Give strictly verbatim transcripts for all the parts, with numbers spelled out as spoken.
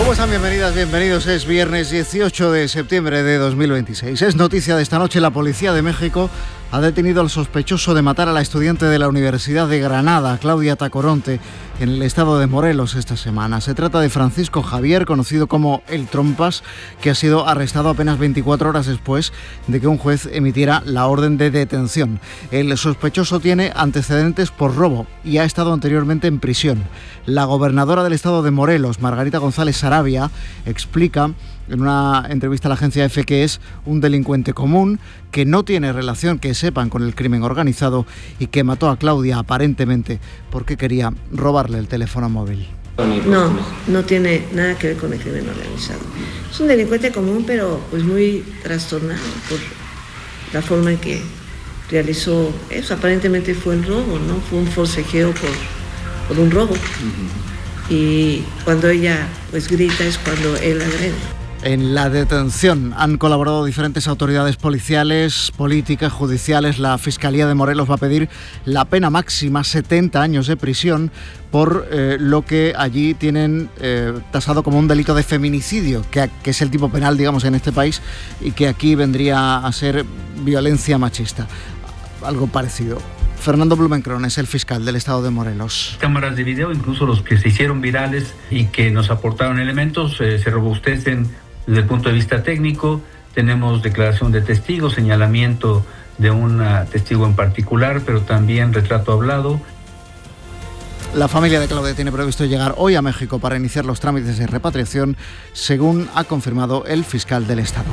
¿Cómo están? Bienvenidas, bienvenidos. Es viernes dieciocho de septiembre de dos mil veintiséis. Es noticia de esta noche: la Policía de México ha detenido al sospechoso de matar a la estudiante de la Universidad de Granada, Claudia Tacoronte, en el estado de Morelos esta semana. Se trata de Francisco Javier, conocido como El Trompas, que ha sido arrestado apenas veinticuatro horas después de que un juez emitiera la orden de detención. El sospechoso tiene antecedentes por robo y ha estado anteriormente en prisión. La gobernadora del estado de Morelos, Margarita González Sarabia, explica en una entrevista a la agencia EFE que es un delincuente común, que no tiene relación, que sepan, con el crimen organizado y que mató a Claudia aparentemente porque quería robarle el teléfono móvil. No, no tiene nada que ver con el crimen organizado. Es un delincuente común, pero pues muy trastornado por la forma en que realizó eso. Aparentemente fue el robo, ¿no? Fue un forcejeo por, por un robo. Uh-huh. Y cuando ella pues grita es cuando él agrede. En la detención han colaborado diferentes autoridades policiales, políticas, judiciales. La Fiscalía de Morelos va a pedir la pena máxima, setenta años de prisión, por eh, lo que allí tienen eh, tasado como un delito de feminicidio, que, que es el tipo penal, digamos, en este país, y que aquí vendría a ser violencia machista. Algo parecido. Fernando Blumenkron es el fiscal del estado de Morelos. Cámaras de video, incluso los que se hicieron virales y que nos aportaron elementos, eh, se robustecen desde el punto de vista técnico. Tenemos declaración de testigos, señalamiento de un testigo en particular, pero también retrato hablado. La familia de Claudia tiene previsto llegar hoy a México para iniciar los trámites de repatriación, según ha confirmado el fiscal del estado.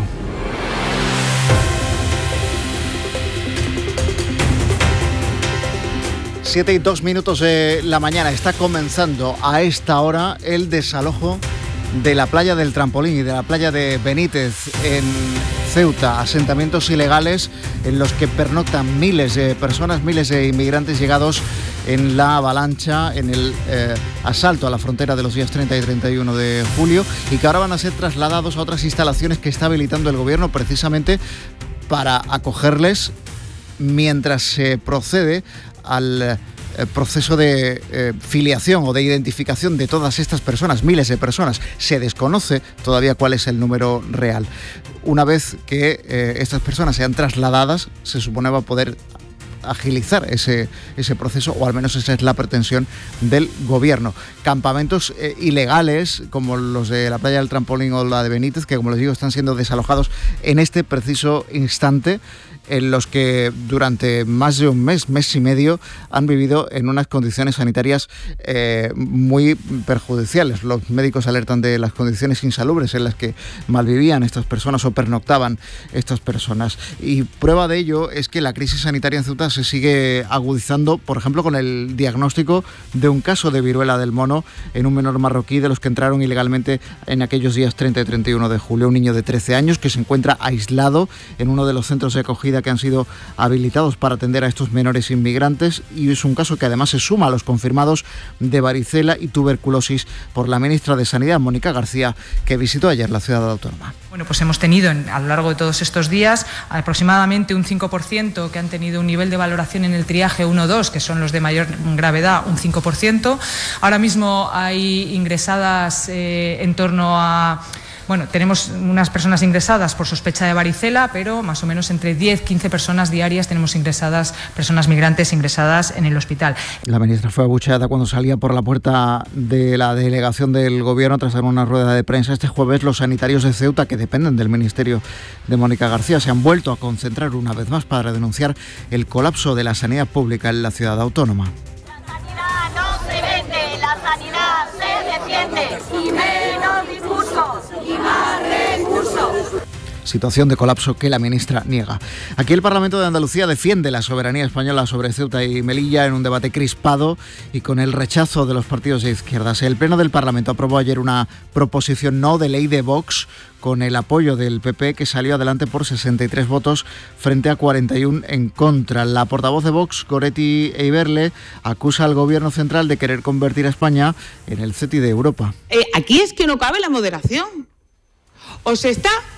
Siete y dos minutos de la mañana. Está comenzando a esta hora el desalojo de la playa del Trampolín y de la playa de Benítez en Ceuta, asentamientos ilegales en los que pernoctan miles de personas, miles de inmigrantes llegados en la avalancha, en el eh, asalto a la frontera de los días treinta y treinta y uno de julio, y que ahora van a ser trasladados a otras instalaciones que está habilitando el gobierno precisamente para acogerles mientras se procede al eh, proceso de eh, filiación o de identificación de todas estas personas, miles de personas. Se desconoce todavía cuál es el número real. Una vez que eh, estas personas sean trasladadas, se supone va a poder agilizar ese, ese proceso, o al menos esa es la pretensión del gobierno. Campamentos eh, ilegales como los de la playa del Trampolín o la de Benítez, que como les digo están siendo desalojados en este preciso instante, en los que durante más de un mes, mes y medio, han vivido en unas condiciones sanitarias eh, muy perjudiciales. Los médicos alertan de las condiciones insalubres en las que malvivían estas personas o pernoctaban estas personas. Y prueba de ello es que la crisis sanitaria en Ceuta se sigue agudizando, por ejemplo, con el diagnóstico de un caso de viruela del mono en un menor marroquí de los que entraron ilegalmente en aquellos días treinta y treinta y uno de julio. Un niño de trece años que se encuentra aislado en uno de los centros de acogida que han sido habilitados para atender a estos menores inmigrantes, y es un caso que además se suma a los confirmados de varicela y tuberculosis por la ministra de Sanidad, Mónica García, que visitó ayer la ciudad autónoma. Bueno, pues hemos tenido en, a lo largo de todos estos días aproximadamente un cinco por ciento que han tenido un nivel de valoración en el triaje uno dos, que son los de mayor gravedad, un cinco por ciento. Ahora mismo hay ingresadas eh, en torno a... Bueno, tenemos unas personas ingresadas por sospecha de varicela, pero más o menos entre diez a quince personas diarias tenemos ingresadas, personas migrantes ingresadas en el hospital. La ministra fue abucheada cuando salía por la puerta de la delegación del gobierno tras dar una rueda de prensa. Este jueves los sanitarios de Ceuta, que dependen del ministerio de Mónica García, se han vuelto a concentrar una vez más para denunciar el colapso de la sanidad pública en la ciudad autónoma. La sanidad no se vende, la sanidad se defiende, y menos discursos y más recursos. Situación de colapso que la ministra niega. Aquí el Parlamento de Andalucía defiende la soberanía española sobre Ceuta y Melilla en un debate crispado y con el rechazo de los partidos de izquierdas. El Pleno del Parlamento aprobó ayer una proposición no de ley de Vox con el apoyo del P P, que salió adelante por sesenta y tres votos frente a cuarenta y uno en contra. La portavoz de Vox, Goretti Eiberle, acusa al gobierno central de querer convertir a España en el C E T I de Europa. Eh, aquí es que no cabe la moderación. O se está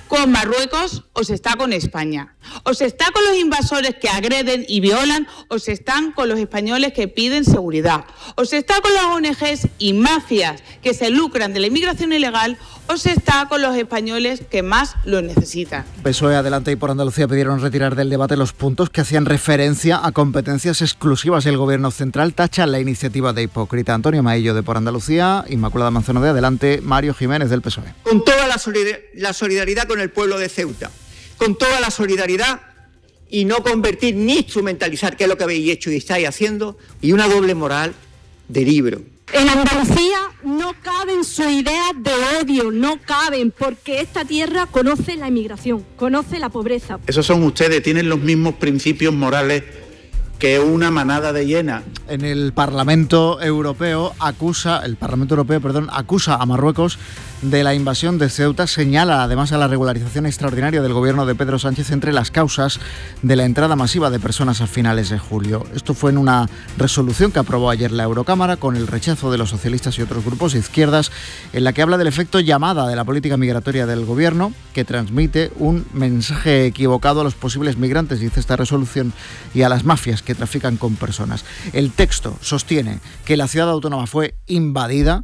con Marruecos o se está con España. O se está con los invasores que agreden y violan, o se están con los españoles que piden seguridad. O se está con las O N Ges y mafias que se lucran de la inmigración ilegal, o se está con los españoles que más lo necesitan. P S O E, Adelante y Por Andalucía pidieron retirar del debate los puntos que hacían referencia a competencias exclusivas del Gobierno central. Tacha la iniciativa de hipócrita. Antonio Maillo de Por Andalucía, Inmaculada Manzano de Adelante, Mario Jiménez del P S O E. Con toda la solidaridad, la solidaridad con el pueblo de Ceuta, con toda la solidaridad y no convertir ni instrumentalizar, que es lo que habéis hecho y estáis haciendo, y una doble moral de libro. En Andalucía no caben sus ideas de odio, no caben, porque esta tierra conoce la inmigración, conoce la pobreza. Esos son ustedes, tienen los mismos principios morales que una manada de hienas. En el Parlamento Europeo acusa, el Parlamento Europeo, perdón, acusa a Marruecos de la invasión de Ceuta, señala además a la regularización extraordinaria del gobierno de Pedro Sánchez entre las causas de la entrada masiva de personas a finales de julio. Esto fue en una resolución que aprobó ayer la Eurocámara con el rechazo de los socialistas y otros grupos de izquierdas, en la que habla del efecto llamada de la política migratoria del gobierno, que transmite un mensaje equivocado a los posibles migrantes, dice esta resolución, y a las mafias que trafican con personas. El texto sostiene que la ciudad autónoma fue invadida,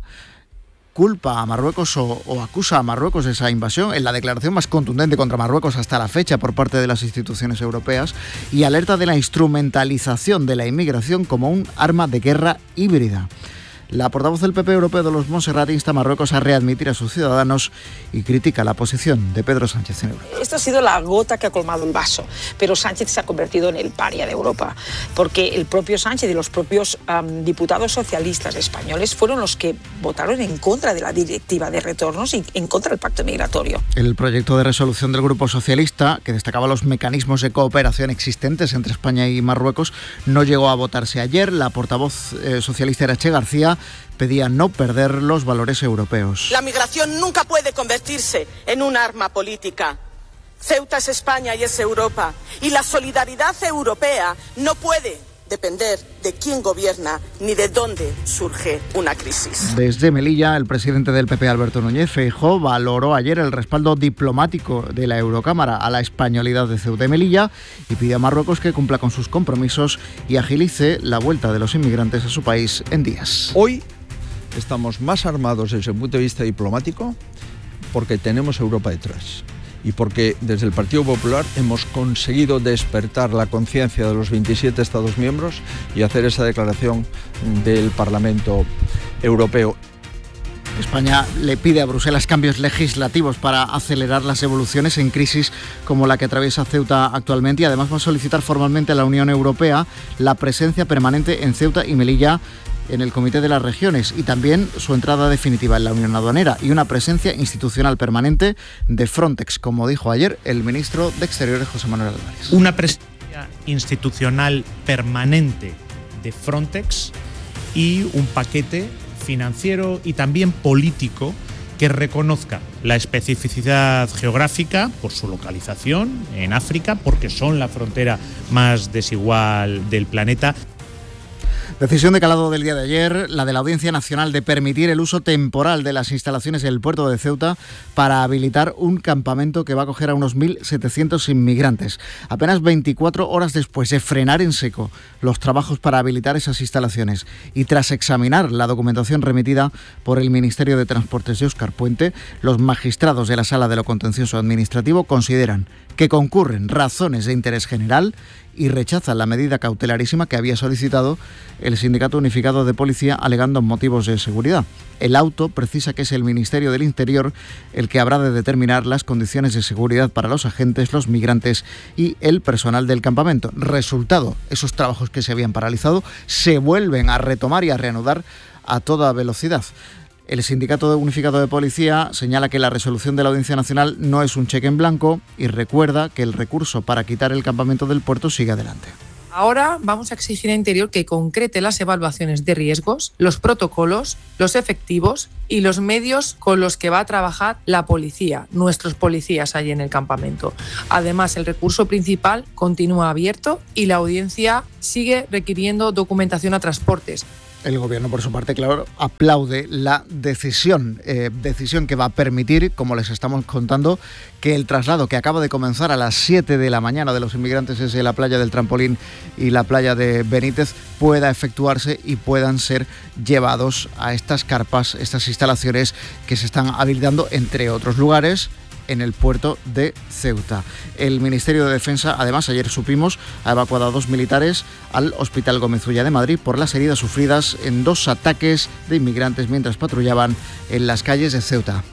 culpa a Marruecos o, o acusa a Marruecos de esa invasión en la declaración más contundente contra Marruecos hasta la fecha por parte de las instituciones europeas, y alerta de la instrumentalización de la inmigración como un arma de guerra híbrida. La portavoz del P P europeo de los Montserrat insta a Marruecos a readmitir a sus ciudadanos y critica la posición de Pedro Sánchez en Europa. Esta ha sido la gota que ha colmado el vaso, pero Sánchez se ha convertido en el paria de Europa, porque el propio Sánchez y los propios um, diputados socialistas españoles fueron los que votaron en contra de la directiva de retornos y en contra del pacto migratorio. El proyecto de resolución del Grupo Socialista, que destacaba los mecanismos de cooperación existentes entre España y Marruecos, no llegó a votarse ayer. La portavoz eh, socialista Irache García pedía no perder los valores europeos. La migración nunca puede convertirse en un arma política. Ceuta es España y es Europa. Y la solidaridad europea no puede depender de quién gobierna ni de dónde surge una crisis. Desde Melilla, el presidente del P P, Alberto Núñez Feijóo, valoró ayer el respaldo diplomático de la Eurocámara a la españolidad de Ceuta y Melilla y pidió a Marruecos que cumpla con sus compromisos y agilice la vuelta de los inmigrantes a su país en días. Hoy estamos más armados desde el punto de vista diplomático porque tenemos Europa detrás y porque desde el Partido Popular hemos conseguido despertar la conciencia de los veintisiete Estados miembros y hacer esa declaración del Parlamento Europeo. España le pide a Bruselas cambios legislativos para acelerar las evoluciones en crisis como la que atraviesa Ceuta actualmente, y además va a solicitar formalmente a la Unión Europea la presencia permanente en Ceuta y Melilla en el Comité de las Regiones y también su entrada definitiva en la Unión Aduanera y una presencia institucional permanente de Frontex, como dijo ayer el ministro de Exteriores, José Manuel Álvarez. Una presencia institucional permanente de Frontex y un paquete financiero y también político que reconozca la especificidad geográfica por su localización en África, porque son la frontera más desigual del planeta. Decisión de calado del día de ayer, la de la Audiencia Nacional de permitir el uso temporal de las instalaciones del puerto de Ceuta para habilitar un campamento que va a acoger a unos mil setecientos inmigrantes. Apenas veinticuatro horas después de frenar en seco los trabajos para habilitar esas instalaciones y tras examinar la documentación remitida por el Ministerio de Transportes de Óscar Puente, los magistrados de la Sala de lo Contencioso Administrativo consideran que concurren razones de interés general y rechazan la medida cautelarísima que había solicitado el Sindicato Unificado de Policía alegando motivos de seguridad. El auto precisa que es el Ministerio del Interior el que habrá de determinar las condiciones de seguridad para los agentes, los migrantes y el personal del campamento. Resultado, esos trabajos que se habían paralizado se vuelven a retomar y a reanudar a toda velocidad. El Sindicato Unificado de Policía señala que la resolución de la Audiencia Nacional no es un cheque en blanco y recuerda que el recurso para quitar el campamento del puerto sigue adelante. Ahora vamos a exigir a Interior que concrete las evaluaciones de riesgos, los protocolos, los efectivos y los medios con los que va a trabajar la policía, nuestros policías allí en el campamento. Además, el recurso principal continúa abierto y la audiencia sigue requiriendo documentación a transportes. El Gobierno, por su parte, claro, aplaude la decisión, eh, decisión que va a permitir, como les estamos contando, que el traslado que acaba de comenzar a las siete de la mañana de los inmigrantes desde la playa del Trampolín y la playa de Benítez pueda efectuarse y puedan ser llevados a estas carpas, estas instalaciones que se están habilitando, entre otros lugares, en el puerto de Ceuta. El Ministerio de Defensa, además, ayer supimos, ha evacuado a dos militares al Hospital Gómez Ulla de Madrid por las heridas sufridas en dos ataques de inmigrantes mientras patrullaban en las calles de Ceuta.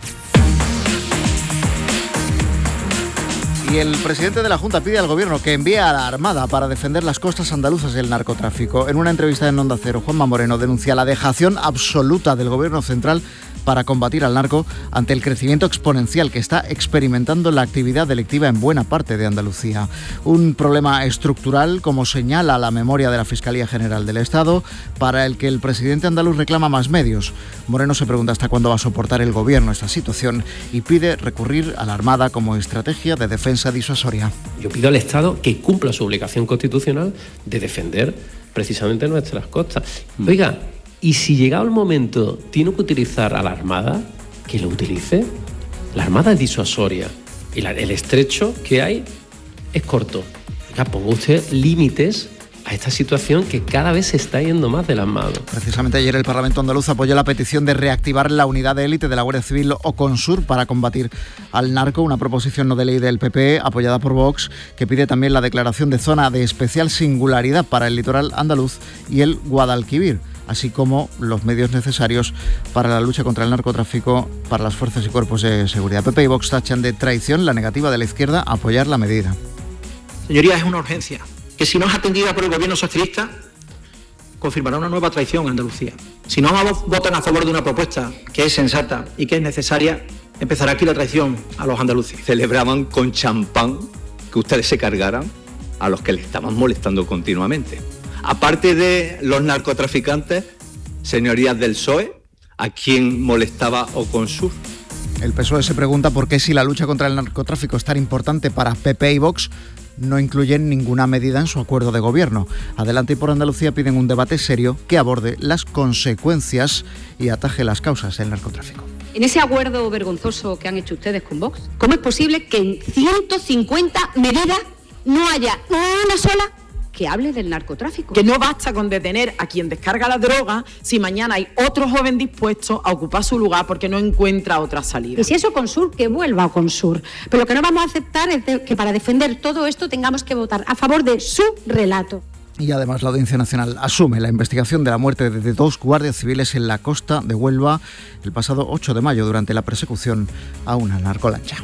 Y el presidente de la Junta pide al Gobierno que envíe a la Armada para defender las costas andaluzas del narcotráfico. En una entrevista en Onda Cero, Juanma Moreno denuncia la dejación absoluta del Gobierno central para combatir al narco ante el crecimiento exponencial que está experimentando la actividad delictiva en buena parte de Andalucía. Un problema estructural, como señala la memoria de la Fiscalía General del Estado, para el que el presidente andaluz reclama más medios. Moreno se pregunta hasta cuándo va a soportar el Gobierno esta situación y pide recurrir a la Armada como estrategia de defensa disuasoria. Yo pido al Estado que cumpla su obligación constitucional de defender precisamente nuestras costas. Oiga, y si llegado el momento tiene que utilizar a la Armada, que lo utilice. La Armada es disuasoria y la, el estrecho que hay es corto. Oiga, ponga usted límites a esta situación que cada vez se está yendo más de las manos. Precisamente ayer el Parlamento andaluz apoyó la petición de reactivar la unidad de élite de la Guardia Civil Oconsur para combatir al narco, una proposición no de ley del P P apoyada por Vox, que pide también la declaración de zona de especial singularidad para el litoral andaluz y el Guadalquivir, así como los medios necesarios para la lucha contra el narcotráfico para las fuerzas y cuerpos de seguridad. P P y Vox tachan de traición la negativa de la izquierda a apoyar la medida. Señorías, es una urgencia que, si no es atendida por el Gobierno socialista, confirmará una nueva traición en Andalucía. Si no votan a favor de una propuesta que es sensata y que es necesaria, empezará aquí la traición a los andaluces. Celebraban con champán que ustedes se cargaran a los que les estaban molestando continuamente. Aparte de los narcotraficantes, señorías del P S O E, ¿a quién molestaba Oconsur? El P S O E se pregunta por qué, si la lucha contra el narcotráfico es tan importante para P P y Vox, no incluyen ninguna medida en su acuerdo de gobierno. Adelante y por Andalucía piden un debate serio que aborde las consecuencias y ataje las causas del narcotráfico. En ese acuerdo vergonzoso que han hecho ustedes con Vox, ¿cómo es posible que en ciento cincuenta medidas no haya una sola que hable del narcotráfico? Que no basta con detener a quien descarga la droga si mañana hay otro joven dispuesto a ocupar su lugar porque no encuentra otra salida. Y si es Oconsur, que vuelva a Oconsur. Pero lo que no vamos a aceptar es de que para defender todo esto tengamos que votar a favor de su relato. Y además la Audiencia Nacional asume la investigación de la muerte de dos guardias civiles en la costa de Huelva el pasado ocho de mayo durante la persecución a una narcolancha.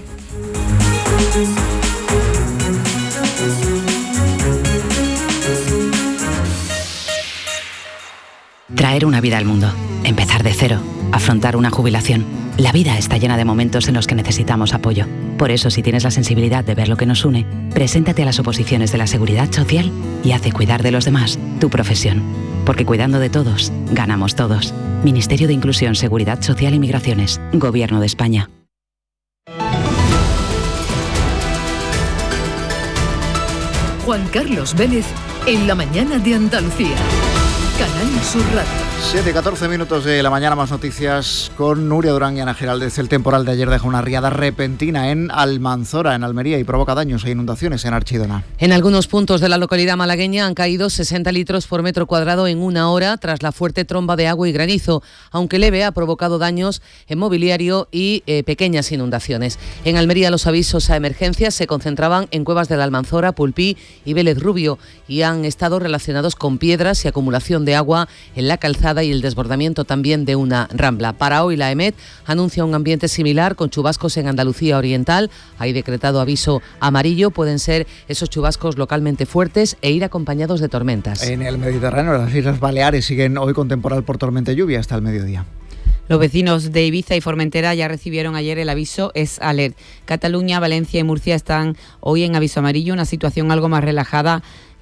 Traer una vida al mundo, empezar de cero, afrontar una jubilación. La vida está llena de momentos en los que necesitamos apoyo. Por eso, si tienes la sensibilidad de ver lo que nos une, preséntate a las oposiciones de la Seguridad Social y haz de cuidar de los demás tu profesión. Porque cuidando de todos, ganamos todos. Ministerio de Inclusión, Seguridad Social y Migraciones. Gobierno de España. Juan Carlos Vélez, en la mañana de Andalucía. Canal Sur Radio. siete y catorce minutos de la mañana, más noticias con Nuria Durán y Ana Geraldez. El temporal de ayer deja una riada repentina en Almanzora, en Almería, y provoca daños e inundaciones en Archidona. En algunos puntos de la localidad malagueña han caído sesenta litros por metro cuadrado en una hora tras la fuerte tromba de agua y granizo, aunque leve ha provocado daños en mobiliario y eh, pequeñas inundaciones. En Almería los avisos a emergencias se concentraban en Cuevas de la Almanzora, Pulpí y Vélez Rubio y han estado relacionados con piedras y acumulación de agua en la calzada y el desbordamiento también de una rambla. Para hoy la EMET anuncia un ambiente similar con chubascos en Andalucía Oriental. Hay decretado aviso amarillo. Pueden ser esos chubascos localmente fuertes e ir acompañados de tormentas. En el Mediterráneo, las Islas Baleares siguen hoy con temporal por tormenta y lluvia hasta el mediodía. Los vecinos de Ibiza y Formentera ya recibieron ayer el aviso Es Alert. Cataluña, Valencia y Murcia están hoy en aviso amarillo, una situación algo más relajada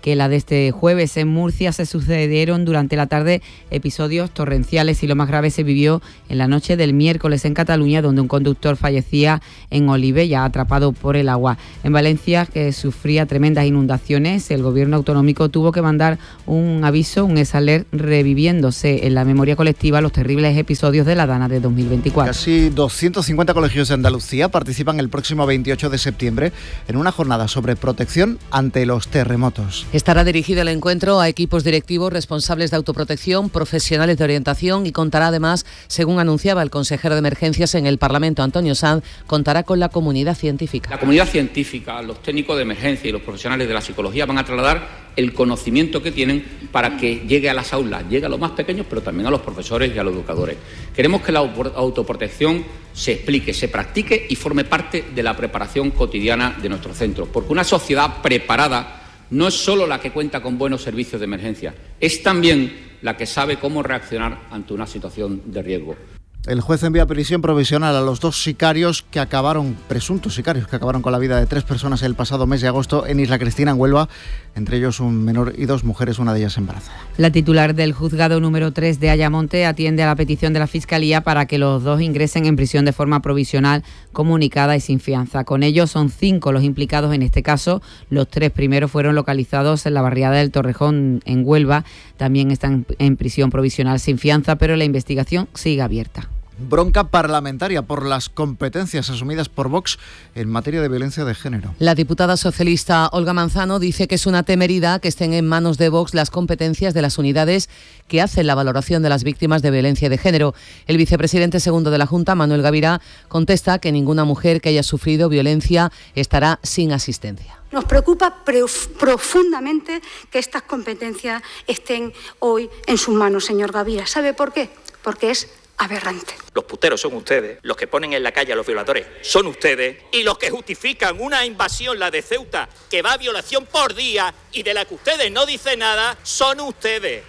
que la de este jueves. En Murcia se sucedieron durante la tarde episodios torrenciales y lo más grave se vivió en la noche del miércoles en Cataluña, donde un conductor fallecía en Olivella, atrapado por el agua. En Valencia, que sufría tremendas inundaciones, el gobierno autonómico tuvo que mandar un aviso, un S-Alert, reviviéndose en la memoria colectiva los terribles episodios de la Dana de dos mil veinticuatro. Casi doscientos cincuenta colegios de Andalucía participan el próximo veintiocho de septiembre en una jornada sobre protección ante los terremotos. Estará dirigido el encuentro a equipos directivos, responsables de autoprotección, profesionales de orientación y contará además, según anunciaba el consejero de Emergencias en el Parlamento, Antonio Sanz, contará con la comunidad científica. La comunidad científica, los técnicos de emergencia y los profesionales de la psicología van a trasladar el conocimiento que tienen para que llegue a las aulas, llegue a los más pequeños, pero también a los profesores y a los educadores. Queremos que la autoprotección se explique, se practique y forme parte de la preparación cotidiana de nuestros centros, porque una sociedad preparada no es solo la que cuenta con buenos servicios de emergencia, es también la que sabe cómo reaccionar ante una situación de riesgo. El juez envía a prisión provisional a los dos sicarios que acabaron, presuntos sicarios que acabaron con la vida de tres personas el pasado mes de agosto en Isla Cristina, en Huelva, entre ellos un menor y dos mujeres, una de ellas embarazada. La titular del juzgado número tres de Ayamonte atiende a la petición de la Fiscalía para que los dos ingresen en prisión de forma provisional, comunicada y sin fianza. Con ellos son cinco los implicados en este caso. Los tres primeros fueron localizados en la barriada del Torrejón, en Huelva. También están en prisión provisional sin fianza, pero la investigación sigue abierta. Bronca parlamentaria por las competencias asumidas por Vox en materia de violencia de género. La diputada socialista Olga Manzano dice que es una temeridad que estén en manos de Vox las competencias de las unidades que hacen la valoración de las víctimas de violencia de género. El vicepresidente segundo de la Junta, Manuel Gavirá, contesta que ninguna mujer que haya sufrido violencia estará sin asistencia. Nos preocupa profundamente que estas competencias estén hoy en sus manos, señor Gavirá. ¿Sabe por qué? Porque es aberrante. Los puteros son ustedes, los que ponen en la calle a los violadores son ustedes y los que justifican una invasión, la de Ceuta, que va a violación por día y de la que ustedes no dicen nada, son ustedes.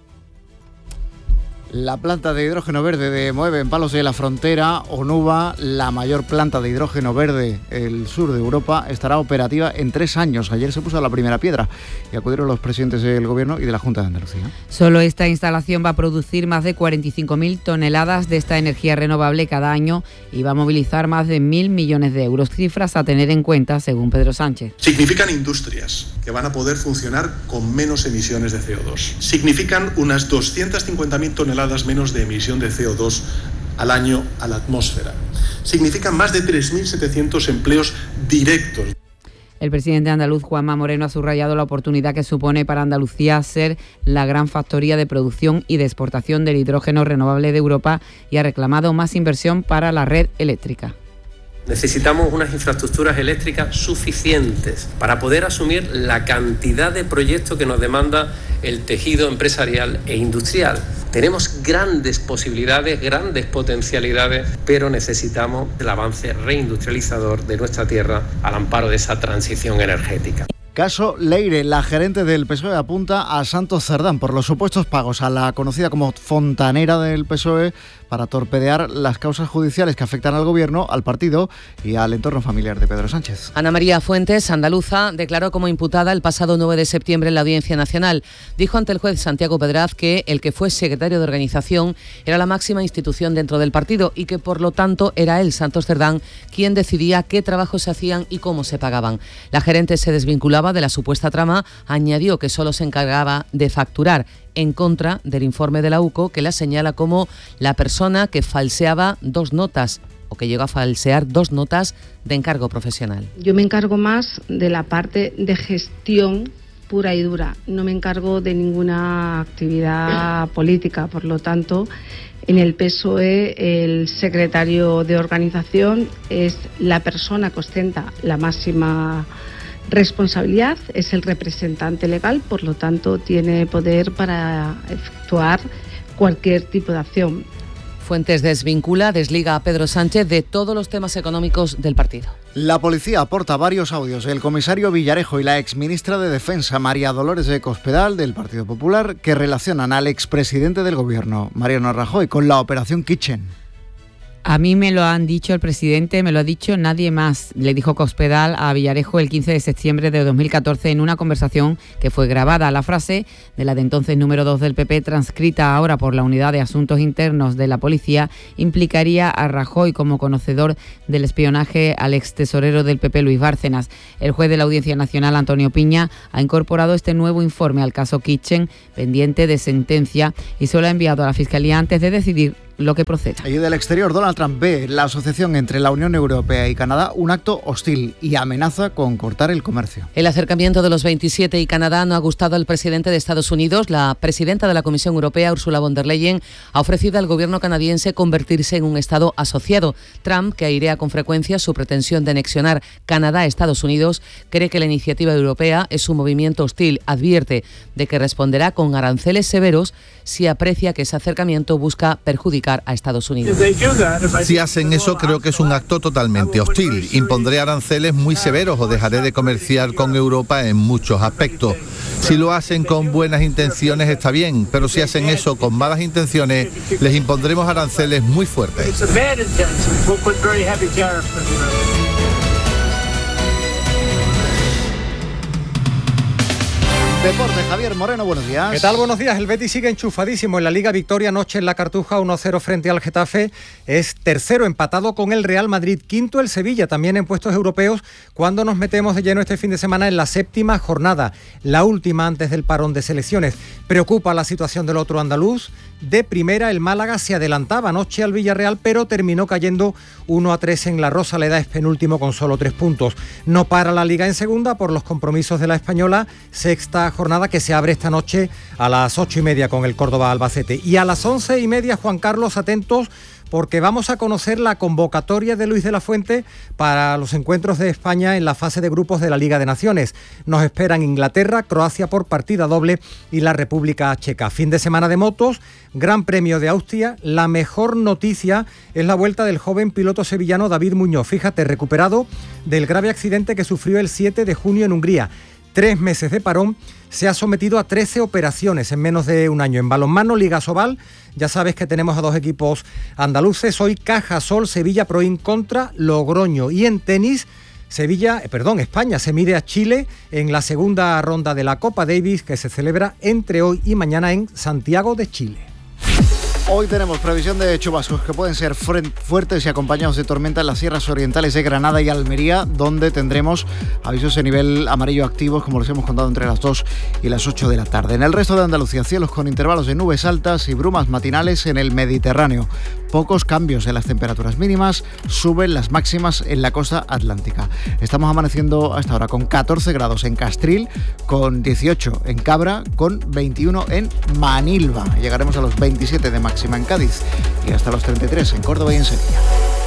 La planta de hidrógeno verde de Moeve, en Palos de la Frontera, Onuba, la mayor planta de hidrógeno verde del sur de Europa, estará operativa en tres años. Ayer se puso la primera piedra y acudieron los presidentes del Gobierno y de la Junta de Andalucía. Solo esta instalación va a producir más de cuarenta y cinco mil toneladas de esta energía renovable cada año y va a movilizar más de mil millones de euros. Cifras a tener en cuenta, según Pedro Sánchez. Significan industrias que van a poder funcionar con menos emisiones de C O dos. Significan unas doscientas cincuenta mil toneladas menos de emisión de C O dos al año a la atmósfera. Significan más de tres mil setecientos empleos directos. El presidente andaluz, Juanma Moreno, ha subrayado la oportunidad que supone para Andalucía ser la gran factoría de producción y de exportación del hidrógeno renovable de Europa y ha reclamado más inversión para la red eléctrica. Necesitamos unas infraestructuras eléctricas suficientes para poder asumir la cantidad de proyectos que nos demanda el tejido empresarial e industrial. Tenemos grandes posibilidades, grandes potencialidades, pero necesitamos el avance reindustrializador de nuestra tierra al amparo de esa transición energética. Caso Leire, la gerente del P S O E apunta a Santos Cerdán por los supuestos pagos a la conocida como fontanera del P S O E para torpedear las causas judiciales que afectan al Gobierno, al partido y al entorno familiar de Pedro Sánchez. Ana María Fuentes, andaluza, declaró como imputada el pasado nueve de septiembre en la Audiencia Nacional. Dijo ante el juez Santiago Pedraz que el que fue secretario de organización era la máxima institución dentro del partido y que por lo tanto era él, Santos Cerdán, quien decidía qué trabajos se hacían y cómo se pagaban. La gerente se desvinculaba de la supuesta trama, añadió que solo se encargaba de facturar, en contra del informe de la U C O que la señala como la persona que falseaba dos notas o que llegó a falsear dos notas de encargo profesional. Yo me encargo más de la parte de gestión pura y dura, no me encargo de ninguna actividad política, por lo tanto, en el P S O E el secretario de organización es la persona que ostenta la máxima responsabilidad, es el representante legal, por lo tanto tiene poder para efectuar cualquier tipo de acción. Fuentes desvincula, desliga a Pedro Sánchez de todos los temas económicos del partido. La policía aporta varios audios del comisario Villarejo y la exministra de Defensa, María Dolores de Cospedal, del Partido Popular, que relacionan al expresidente del Gobierno, Mariano Rajoy, con la operación Kitchen. A mí me lo han dicho el presidente, me lo ha dicho nadie más, le dijo Cospedal a Villarejo el quince de septiembre de dos mil catorce en una conversación que fue grabada. La frase de la de entonces número dos del P P, transcrita ahora por la Unidad de Asuntos Internos de la Policía, implicaría a Rajoy como conocedor del espionaje al ex tesorero del P P, Luis Bárcenas. El juez de la Audiencia Nacional, Antonio Piña, ha incorporado este nuevo informe al caso Kitchen, pendiente de sentencia, y se lo ha enviado a la Fiscalía antes de decidir lo que proceda. Y del exterior, Donald Trump ve la asociación entre la Unión Europea y Canadá un acto hostil y amenaza con cortar el comercio. El acercamiento de los veintisiete y Canadá no ha gustado al presidente de Estados Unidos. La presidenta de la Comisión Europea, Ursula von der Leyen, ha ofrecido al gobierno canadiense convertirse en un Estado asociado. Trump, que airea con frecuencia su pretensión de anexionar Canadá a Estados Unidos, cree que la iniciativa europea es un movimiento hostil. Advierte de que responderá con aranceles severos si aprecia que ese acercamiento busca perjudicar a Estados Unidos. Si hacen eso, creo que es un acto totalmente hostil. Impondré aranceles muy severos o dejaré de comerciar con Europa en muchos aspectos. Si lo hacen con buenas intenciones está bien, pero si hacen eso con malas intenciones, les impondremos aranceles muy fuertes. Deporte, Javier Moreno, buenos días. ¿Qué tal? Buenos días. El Betis sigue enchufadísimo en la Liga. Victoria anoche en la Cartuja, uno cero frente al Getafe. Es tercero, empatado con el Real Madrid. Quinto el Sevilla, también en puestos europeos, cuando nos metemos de lleno este fin de semana en la séptima jornada, la última antes del parón de selecciones. Preocupa la situación del otro andaluz. De primera, el Málaga se adelantaba anoche al Villarreal, pero terminó cayendo uno a tres en la Rosaleda, es penúltimo con solo tres puntos. No para la Liga en segunda por los compromisos de la Española, sexta jornada que se abre esta noche a las ocho y media con el Córdoba Albacete. Y a las once y media, Juan Carlos, atentos, porque vamos a conocer la convocatoria de Luis de la Fuente para los encuentros de España en la fase de grupos de la Liga de Naciones. Nos esperan Inglaterra, Croacia por partida doble y la República Checa. Fin de semana de motos, Gran Premio de Austria. La mejor noticia es la vuelta del joven piloto sevillano David Muñoz. Fíjate, recuperado del grave accidente que sufrió el siete de junio en Hungría. Tres meses de parón, se ha sometido a trece operaciones en menos de un año. En balonmano, Liga Sobal, ya sabes que tenemos a dos equipos andaluces. Hoy Cajasol, Sevilla Proin contra Logroño. Y en tenis, Sevilla, eh, perdón, España se mide a Chile en la segunda ronda de la Copa Davis, que se celebra entre hoy y mañana en Santiago de Chile. Hoy tenemos previsión de chubascos que pueden ser fuertes y acompañados de tormenta en las sierras orientales de Granada y Almería, donde tendremos avisos de nivel amarillo activos, como les hemos contado, entre las dos y las ocho de la tarde. En el resto de Andalucía, cielos con intervalos de nubes altas y brumas matinales en el Mediterráneo. Pocos cambios en las temperaturas mínimas, suben las máximas en la costa atlántica. Estamos amaneciendo hasta ahora con catorce grados en Castril, con dieciocho en Cabra, con veintiuno en Manilva. Llegaremos a los veintisiete de máxima en Cádiz y hasta los treinta y tres en Córdoba y en Sevilla.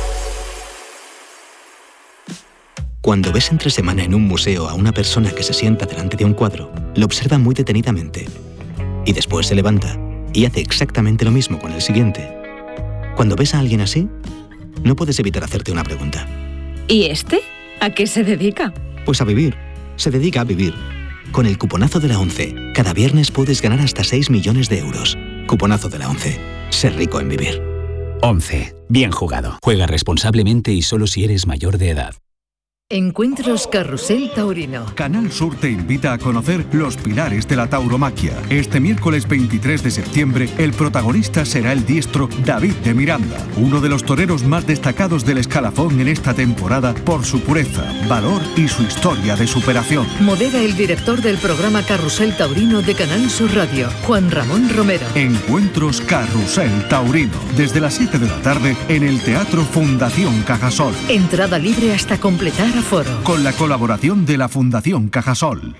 Cuando ves entre semana en un museo a una persona que se sienta delante de un cuadro, lo observa muy detenidamente y después se levanta y hace exactamente lo mismo con el siguiente. Cuando ves a alguien así, no puedes evitar hacerte una pregunta. ¿Y este? ¿A qué se dedica? Pues a vivir. Se dedica a vivir. Con el cuponazo de la ONCE, cada viernes puedes ganar hasta seis millones de euros. Cuponazo de la ONCE. Ser rico en vivir. ONCE. Bien jugado. Juega responsablemente y solo si eres mayor de edad. Encuentros Carrusel Taurino. Canal Sur te invita a conocer los pilares de la tauromaquia. Este miércoles veintitrés de septiembre, el protagonista será el diestro David de Miranda, uno de los toreros más destacados del escalafón en esta temporada por su pureza, valor y su historia de superación. Modera el director del programa Carrusel Taurino de Canal Sur Radio, Juan Ramón Romero. Encuentros Carrusel Taurino, desde las siete de la tarde en el Teatro Fundación Cajasol. Entrada libre hasta completar aforo. Con la colaboración de la Fundación Cajasol.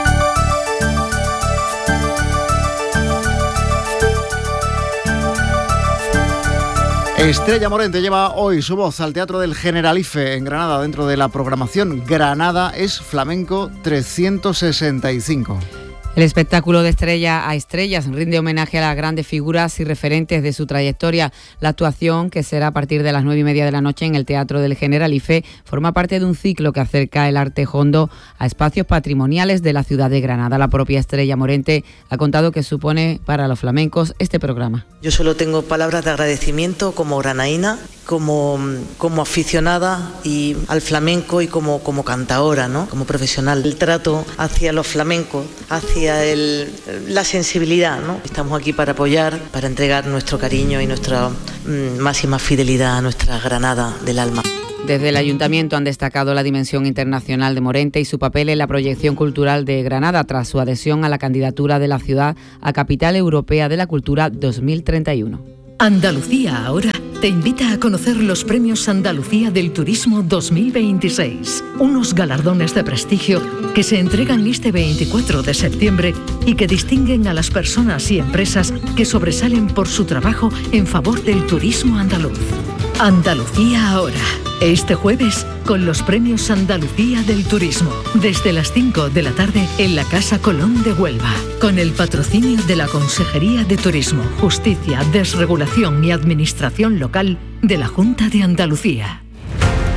Estrella Morente lleva hoy su voz al Teatro del Generalife en Granada, dentro de la programación Granada es Flamenco trescientos sesenta y cinco. El espectáculo de Estrella a Estrellas rinde homenaje a las grandes figuras y referentes de su trayectoria. La actuación, que será a partir de las nueve y media de la noche en el Teatro del Generalife, forma parte de un ciclo que acerca el arte hondo a espacios patrimoniales de la ciudad de Granada. La propia Estrella Morente ha contado qué supone para los flamencos este programa. Yo solo tengo palabras de agradecimiento como granaína, como, como aficionada y al flamenco y como, como cantaora, ¿no? Como profesional. El trato hacia los flamencos, hacia el, la sensibilidad, ¿no? Estamos aquí para apoyar, para entregar nuestro cariño y nuestra mmm, máxima fidelidad a nuestra Granada del alma. Desde el Ayuntamiento han destacado la dimensión internacional de Morente y su papel en la proyección cultural de Granada tras su adhesión a la candidatura de la ciudad a Capital Europea de la Cultura dos mil treinta y uno. Andalucía Ahora te invita a conocer los Premios Andalucía del Turismo dos mil veintiséis, unos galardones de prestigio que se entregan este veinticuatro de septiembre y que distinguen a las personas y empresas que sobresalen por su trabajo en favor del turismo andaluz. Andalucía Ahora, este jueves con los Premios Andalucía del Turismo, desde las cinco de la tarde en la Casa Colón de Huelva, con el patrocinio de la Consejería de Turismo, Justicia, Desregulación y Administración Local de la Junta de Andalucía.